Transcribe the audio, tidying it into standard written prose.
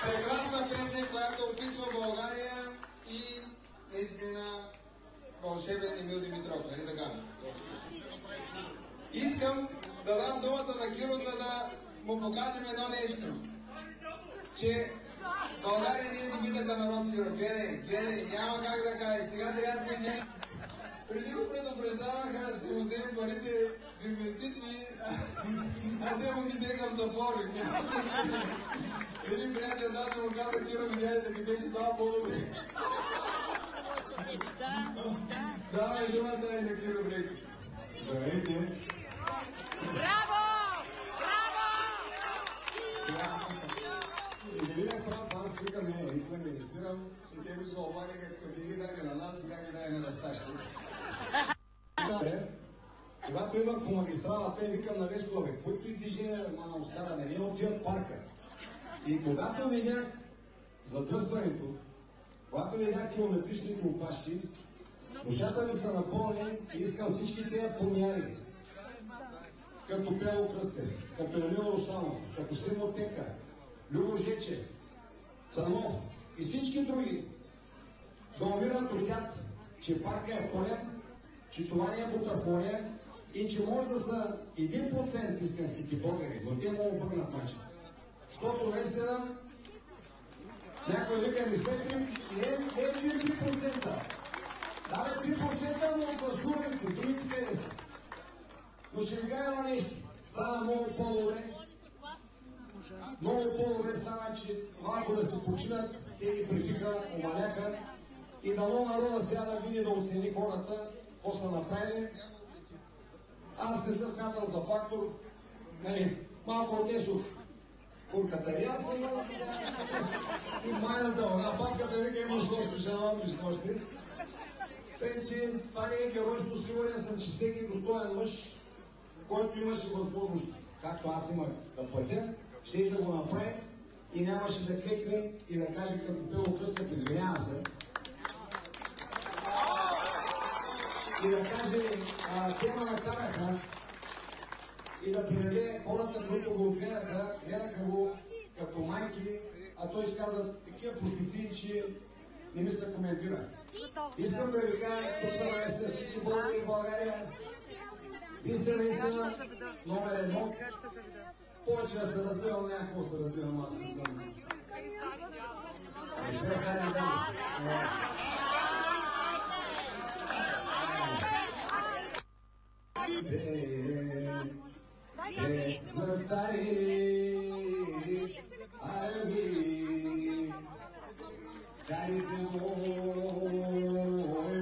Прекрасна песен, която описва България и наистина вълшебен Емил Димитров, нали така? Искам да дам думата на Киро, за да му покажем едно нещо. Че България не е добитъка народ, Киро. Гледай, няма как да кажа. Сега трябва да се извини. Преди го предупреждаваха, ще му вземем парите в инвестиции, а те му ги взеха в запори. Един приятел да му каза, Киро, видяли да ги беше това по-добре. Давай думата и на Киро Блеко. Здравейте! Браво! Браво! И не бях прав, аз сега не министрирам и те ми се облагаха, като ги даде на нас, сега ги даде на растащи. Когато имах по магистралата и викам на Вескове, които и движения на остара, не отиват парка. И когато видях задръстването, когато видях километричните опашки, душата ми се напълни и искам всички тези помяри, като Пело Кръстев, като Емил Русанов, като Симо Тека, Любо Жече, Цанов и всички други да умират от тях, че парка е пълен, че това не е бутафория и че може да са 1% истинските българи, но те му обърнат мача. Защото наистина някой вика не сметри, не е 3%. Да, 3%, но гласуването, другите къде са. Но ще ви кажа едно нещо. Става много по-добре. Много по-добре стана, че малко да се починат, те ги прибиха, омаляха и дано народа сега да види да оцени хората, какво са направили. Аз не се смятам за фактор. Малко отнесох курката и аз съм и майната вълна, папката вика имаш още, жалам виж още. Тъй, че това не е геройство, сигурен съм, че всеки достоен мъж, който имаше възможност, както аз имах да платя, ще да го направи и нямаше да клекне и да каже като Пело Кръстев, извинява се. И да каже, тема накараха и да приведе хората, които го гледаха го като майки, а той изказа такива простотии, че не ми се коментира. Искам да ви кажа, тук са най-естествените българи в България. Вие сте наистина номер едно. Повече да се развивам, някакво се развивам, аз не съм. Се застари алби, старите мои